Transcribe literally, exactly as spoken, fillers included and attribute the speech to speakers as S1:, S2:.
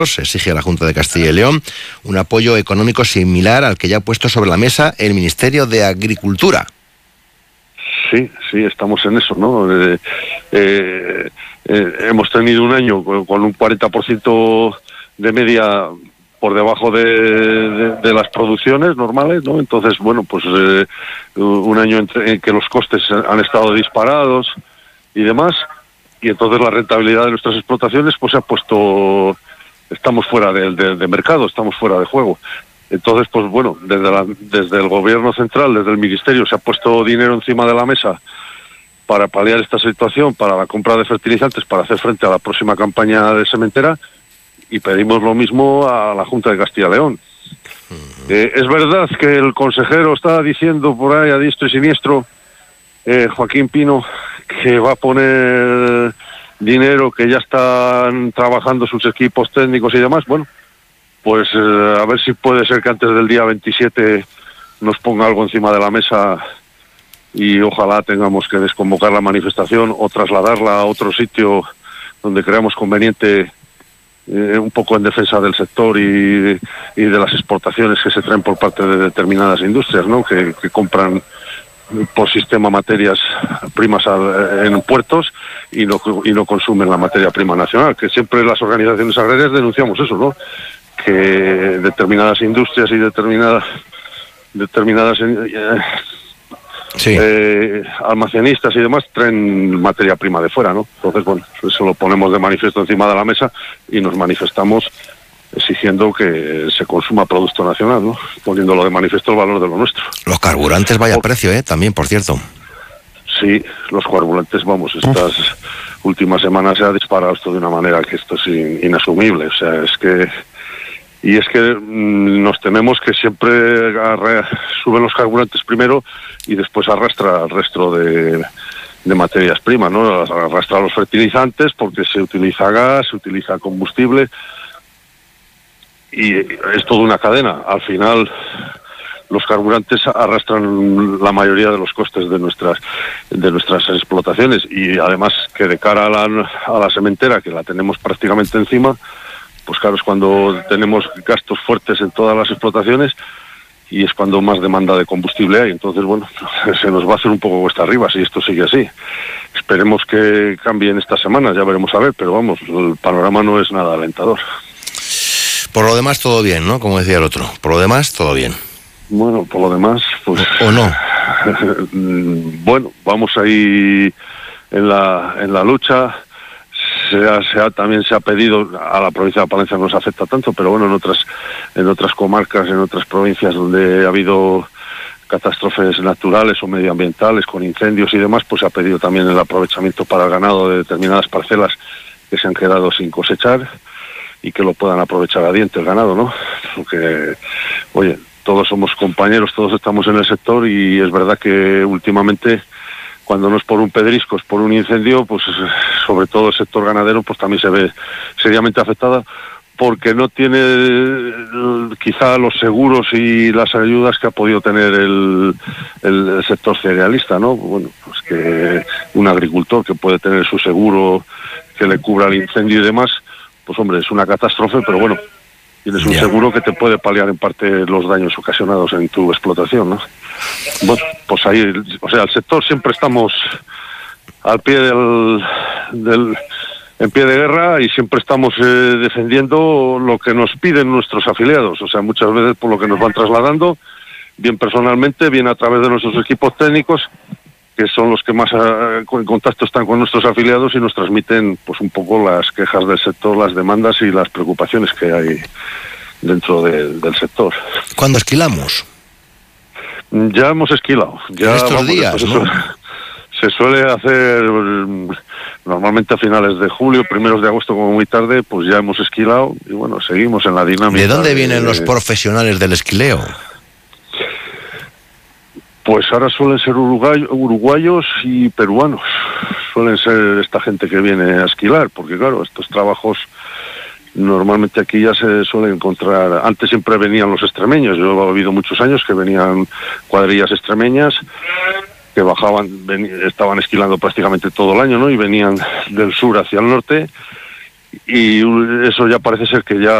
S1: Se exige a la Junta de Castilla y León un apoyo económico similar al que ya ha puesto sobre la mesa el Ministerio de Agricultura.
S2: Sí, sí, estamos en eso, ¿no? Eh, eh, eh, hemos tenido un año con, con un cuarenta por ciento de media por debajo de, de, de las producciones normales, ¿no? Entonces, bueno, pues eh, un año entre, en que los costes han estado disparados y demás, y entonces la rentabilidad de nuestras explotaciones pues se ha puesto... Estamos fuera de, de, de mercado, estamos fuera de juego. Entonces, pues bueno, desde, la, desde el gobierno central, desde el ministerio, se ha puesto dinero encima de la mesa para paliar esta situación, para la compra de fertilizantes, para hacer frente a la próxima campaña de sementera, y pedimos lo mismo a la Junta de Castilla y León. Uh-huh. Eh, es verdad que el consejero está diciendo por ahí a diestro y siniestro, eh, Joaquín Pino, que va a poner... dinero, que ya están trabajando sus equipos técnicos y demás. Bueno, pues eh, a ver si puede ser que antes del día veintisiete nos ponga algo encima de la mesa y ojalá tengamos que desconvocar la manifestación o trasladarla a otro sitio donde creamos conveniente, eh, un poco en defensa del sector y, y de las exportaciones que se traen por parte de determinadas industrias, ¿no? Que, que compran por sistema materias primas al, en puertos y no, y no consumen la materia prima nacional, que siempre las organizaciones agrarias denunciamos eso, ¿no? Que determinadas industrias y determinadas determinadas eh, sí. eh, almacenistas y demás traen materia prima de fuera, ¿no? Entonces, bueno, eso lo ponemos de manifiesto encima de la mesa y nos manifestamos exigiendo que se consuma producto nacional, ¿no? Poniéndolo de manifiesto el valor de lo nuestro.
S1: Los carburantes, vaya o... precio, ¿eh? También, por cierto.
S2: Sí, los carburantes, vamos, estas Uf. últimas semanas se ha disparado esto de una manera que esto es in, inasumible. O sea, es que... Y es que mmm, nos tememos que siempre arre, suben los carburantes primero y después arrastra el resto de, de materias primas, ¿no? Arrastra los fertilizantes porque se utiliza gas, se utiliza combustible... Y es toda una cadena. Al final, los carburantes arrastran la mayoría de los costes de nuestras de nuestras explotaciones. Y además que de cara a la, a la sementera, que la tenemos prácticamente encima, pues claro, es cuando tenemos gastos fuertes en todas las explotaciones y es cuando más demanda de combustible hay. Entonces, bueno, se nos va a hacer un poco cuesta arriba si esto sigue así. Esperemos que cambie en estas semanas, ya veremos a ver, pero vamos, el panorama no es nada alentador.
S1: Por lo demás, todo bien, ¿no? Como decía el otro. Por lo demás, todo bien.
S2: Bueno, por lo demás, pues...
S1: ¿O, o no?
S2: Bueno, vamos ahí en la en la lucha. Se ha, se ha, también se ha pedido, a la provincia de Palencia no nos afecta tanto, pero bueno, en otras en otras comarcas, en otras provincias donde ha habido catástrofes naturales o medioambientales, con incendios y demás, pues se ha pedido también el aprovechamiento para el ganado de determinadas parcelas que se han quedado sin cosechar, y que lo puedan aprovechar a diente el ganado, ¿no? Porque, oye, todos somos compañeros, todos estamos en el sector y es verdad que últimamente, cuando no es por un pedrisco, es por un incendio, pues sobre todo el sector ganadero pues también se ve seriamente afectada porque no tiene quizá los seguros y las ayudas que ha podido tener el, el, el sector cerealista, ¿no? Bueno, pues que un agricultor que puede tener su seguro que le cubra el incendio y demás, pues hombre, es una catástrofe, pero bueno, tienes un yeah. seguro que te puede paliar en parte los daños ocasionados en tu explotación, ¿no? Bueno, pues ahí, o sea, el sector siempre estamos al pie del, del en pie de guerra y siempre estamos eh, defendiendo lo que nos piden nuestros afiliados, o sea, muchas veces por lo que nos van trasladando, bien personalmente, bien a través de nuestros equipos técnicos, que son los que más uh, en contacto están con nuestros afiliados y nos transmiten pues un poco las quejas del sector, las demandas y las preocupaciones que hay dentro de, del sector.
S1: ¿Cuándo esquilamos?
S2: Ya hemos esquilado. Ya,
S1: en estos
S2: vamos,
S1: días, ¿no?
S2: Eso, se suele hacer normalmente a finales de julio, primeros de agosto como muy tarde, pues ya hemos esquilado y bueno, seguimos en la dinámica.
S1: ¿De dónde vienen
S2: de,
S1: los profesionales del esquileo?
S2: Pues ahora suelen ser uruguay, uruguayos y peruanos. Suelen ser esta gente que viene a esquilar, porque claro, estos trabajos normalmente aquí ya se suelen encontrar. Antes siempre venían los extremeños. Yo he vivido muchos años que venían cuadrillas extremeñas que bajaban, ven, estaban esquilando prácticamente todo el año, ¿no? Y venían del sur hacia el norte y eso ya parece ser que ya